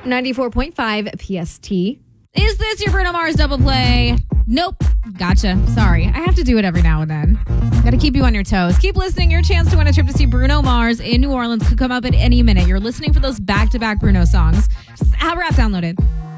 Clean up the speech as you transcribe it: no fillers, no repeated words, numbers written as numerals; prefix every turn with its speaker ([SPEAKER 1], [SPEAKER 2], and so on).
[SPEAKER 1] 94.5 PST.
[SPEAKER 2] Is this your Bruno Mars double play? Nope. Gotcha. Sorry. I have to do it every now and then. Got to keep you on your toes. Keep listening. Your chance to win a trip to see Bruno Mars in New Orleans could come up at any minute. You're listening for those back-to-back Bruno songs. Just have Rap downloaded.